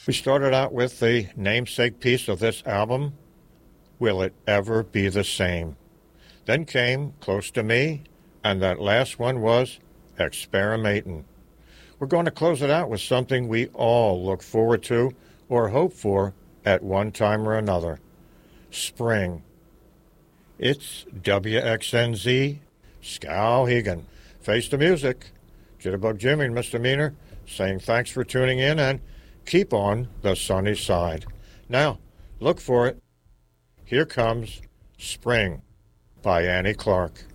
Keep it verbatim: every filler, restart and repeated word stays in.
We started out with the namesake piece of this album, Will It Ever Be the Same? Then came Close to Me, and that last one was Experimentin'. We're going to close it out with something we all look forward to or hope for at one time or another. Spring. It's W X N Z, Skowhegan. Face the music. Jitterbug Jimmy and Misdemeanor saying thanks for tuning in and keep on the sunny side. Now, look for it. Here comes Spring by Annie Clark.